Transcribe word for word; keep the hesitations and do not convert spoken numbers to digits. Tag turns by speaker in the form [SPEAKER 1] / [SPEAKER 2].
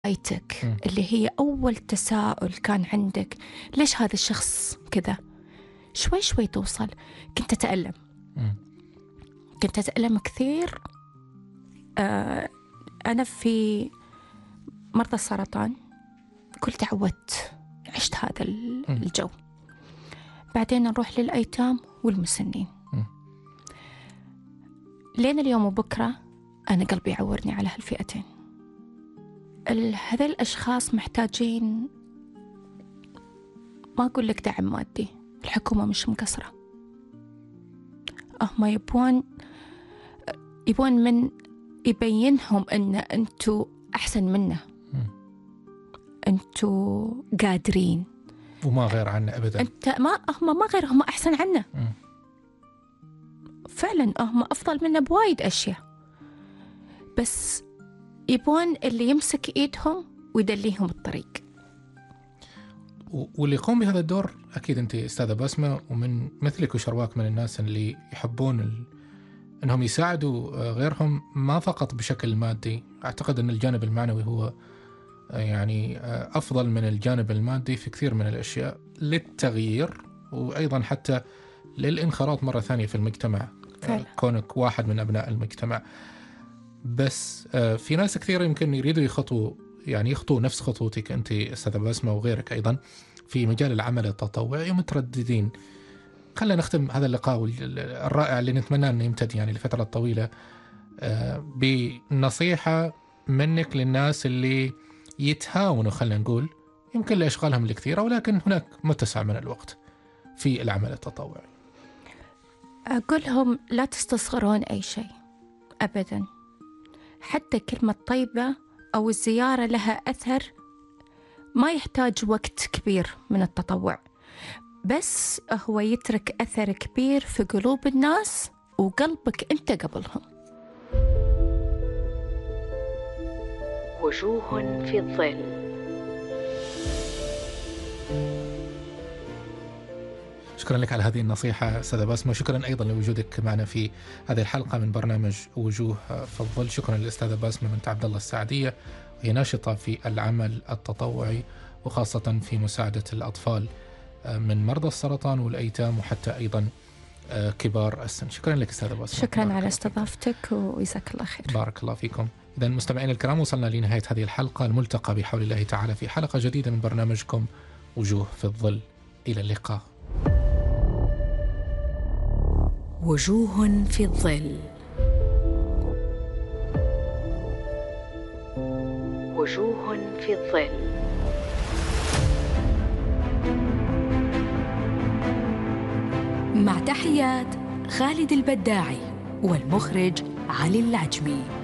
[SPEAKER 1] بدايتك اللي هي أول تساؤل كان عندك، ليش هذا الشخص كذا؟ شوي شوي توصل. كنت أتألم
[SPEAKER 2] مم.
[SPEAKER 1] كنت أتألم كثير. آه أنا في مرضى السرطان كل تعودت، عشت هذا الجو. بعدين نروح للأيتام والمسنين.
[SPEAKER 2] مم.
[SPEAKER 1] لين اليوم وبكرة أنا قلبي يعورني على هالفئتين. هذول الأشخاص محتاجين، ما أقول لك دعم مادي، الحكومة مش مقصرة. هم يبون يبون من يبينهم أن أنتوا أحسن منه، أنتوا قادرين
[SPEAKER 2] وما غير عنا أبدا.
[SPEAKER 1] أنت ما هم ما غير، هم أحسن عنا.
[SPEAKER 2] م.
[SPEAKER 1] فعلا هم أفضل منا بوايد أشياء، بس يبون اللي يمسك إيدهم ويدليهم الطريق.
[SPEAKER 2] واللي يقوم بهذا الدور أكيد أنت أستاذة بسمة، ومن مثلك وشرواك من الناس اللي يحبون ال... أنهم يساعدوا غيرهم، ما فقط بشكل مادي. أعتقد أن الجانب المعنوي هو يعني أفضل من الجانب المادي في كثير من الأشياء، للتغيير وأيضا حتى للإنخراط مرة ثانية في المجتمع.
[SPEAKER 1] فعلا.
[SPEAKER 2] كونك واحد من أبناء المجتمع. بس في ناس كثير يمكن يريدوا يخطوا يعني يخطوا نفس خطوتك أنت أستاذة بسمة وغيرك أيضا في مجال العمل التطوعي ومترددين. خلينا نختم هذا اللقاء الرائع اللي نتمنى أن يمتد يعني لفترة طويلة بنصيحة منك للناس اللي يتهاونوا، خلينا نقول يمكن لأشغالهم الكثيرة، ولكن هناك متسع من الوقت في العمل التطوعي.
[SPEAKER 1] أقولهم لا تستصغرون أي شيء أبدا. حتى كلمة طيبة أو الزيارة لها أثر، ما يحتاج وقت كبير من التطوع، بس هو يترك أثر كبير في قلوب الناس وقلبك أنت قبلهم.
[SPEAKER 3] وجوه في الظل.
[SPEAKER 2] شكرا لك على هذه النصيحة أستاذة بسمة، شكرا أيضا لوجودك معنا في هذه الحلقة من برنامج وجوه في الظل. شكرا للأستاذة بسمة بنت عبد الله السعدية، وهي ناشطة في العمل التطوعي وخاصة في مساعدة الأطفال من مرضى السرطان والأيتام وحتى أيضا كبار السن. شكرا لك أستاذة بسمة.
[SPEAKER 1] شكرا على استضافتك وجزاك الله خير.
[SPEAKER 2] بارك الله فيكم. إذا مستمعين الكرام، وصلنا لنهاية هذه الحلقة. الملتقى بحول الله تعالى في حلقة جديدة من برنامجكم وجوه في الظل. إلى اللقاء.
[SPEAKER 3] وجوه في الظل. وجوه في الظل. مع تحيات خالد البداعي والمخرج علي العجمي.